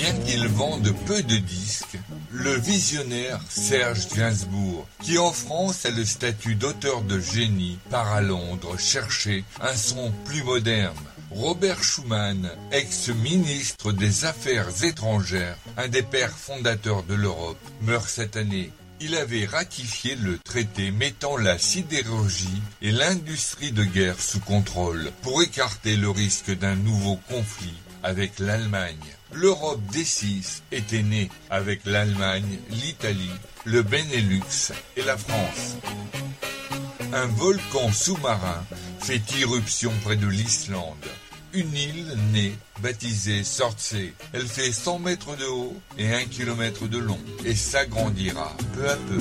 Bien qu'il vende peu de disques, le visionnaire Serge Gainsbourg, qui en France a le statut d'auteur de génie, part à Londres chercher un son plus moderne. Robert Schuman, ex-ministre des Affaires étrangères, un des pères fondateurs de l'Europe, meurt cette année. Il avait ratifié le traité mettant la sidérurgie et l'industrie de guerre sous contrôle pour écarter le risque d'un nouveau conflit avec l'Allemagne. L'Europe des six était née avec l'Allemagne, l'Italie, le Benelux et la France. Un volcan sous-marin fait irruption près de l'Islande. Une île née, baptisée Surtsey. Elle fait 100 mètres de haut et 1 kilomètre de long et s'agrandira peu à peu.